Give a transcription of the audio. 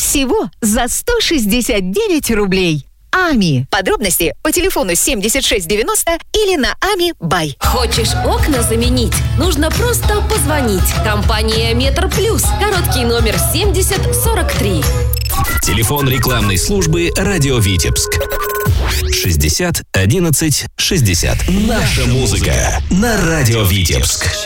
Всего за 169 рублей. АМИ. Подробности по телефону 7690 или на АМИ Бай. Хочешь окна заменить? Нужно просто позвонить. Компания Метр Плюс. Короткий номер 7043. Телефон рекламной службы «Радио Витебск». 60 11 60. Наша музыка на «Радио Витебск».